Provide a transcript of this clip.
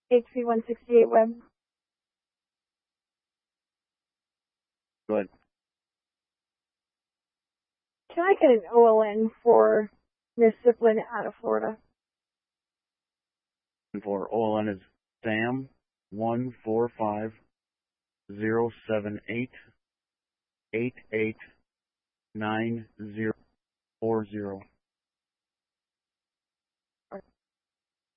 HV168 Web. Go ahead. Can I get an OLN for Miss Ziplin out of Florida? And for OLN is Sam 145-078-889040.